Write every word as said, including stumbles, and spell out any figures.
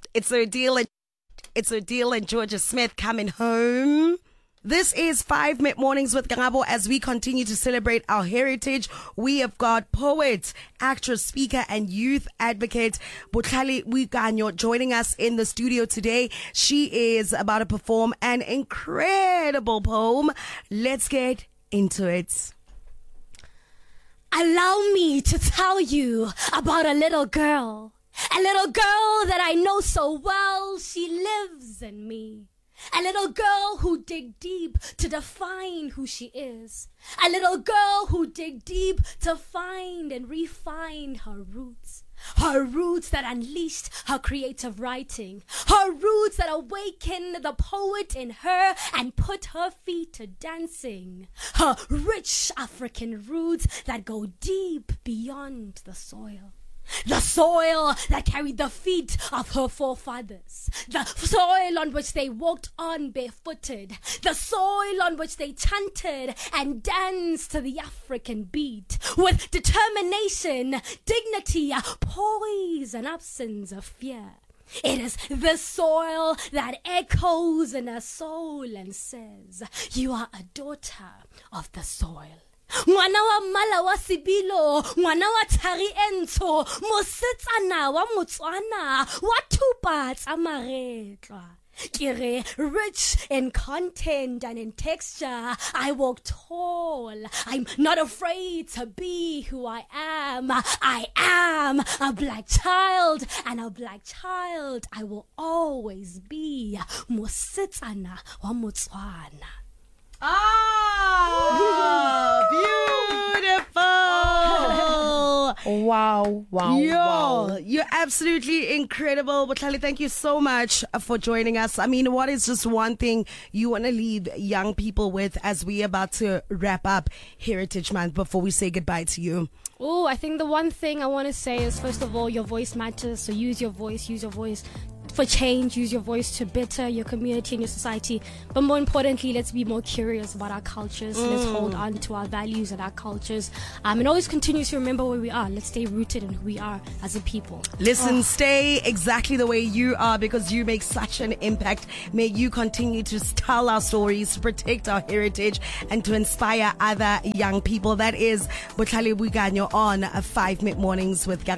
It's Odile and it's Odile and Georgia Smith coming home. This is Five Mid Mornings with Gangabo as we continue to celebrate our heritage. We have got poet, actress, speaker, and youth advocate Botlhale Moikanyo joining us in the studio today. She is about to perform an incredible poem. Let's get into it. Allow me to tell you about a little girl. A little girl that I know so well. She lives in me. A little girl who dig deep to define who she is. A little girl who dig deep to find and refine her roots. Her roots that unleashed her creative writing. Her roots that awakened the poet in her and put her feet to dancing. Her rich African roots that go deep beyond the soil. The soil that carried the feet of her forefathers. The soil on which they walked on barefooted. The soil on which they chanted and danced to the African beat. With determination, dignity, poise, and absence of fear. It is this soil that echoes in her soul and says, you are a daughter of the soil. Ngwana wa mala wa sibilo, ngwana wa thari ento, mosetsana wa Motswana, wa thupa tsa maretlwa. Kere, rich in content and in texture, I walk tall. I'm not afraid to be who I am. I am a black child, and a black child I will always be. Mosetsana wa Motswana. Ah, beautiful. Wow, wow, Yo, wow. You're absolutely incredible. Botlhale, thank you so much for joining us. I mean, what is just one thing you want to leave young people with as we about to wrap up Heritage Month before we say goodbye to you? Oh, I think the one thing I want to say is, first of all, your voice matters. So use your voice, use your voice for change, use your voice to better your community and your society. But more importantly, let's be more curious about our cultures. Mm. Let's hold on to our values and our cultures. Um, and always continue to remember where we are. Let's stay rooted in who we are as a people. Listen, oh. Stay exactly the way you are because you make such an impact. May you continue to tell our stories, to protect our heritage, and to inspire other young people. That is Botlhale Moikanyo on Five Mid Mornings with Gang.